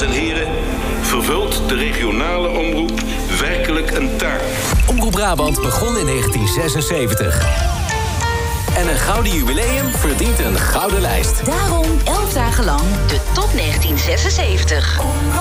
Dames en heren, vervult de regionale omroep werkelijk een taak? Omroep Brabant begon in 1976. En een gouden jubileum verdient een gouden lijst. Daarom 11 dagen lang de top 1976.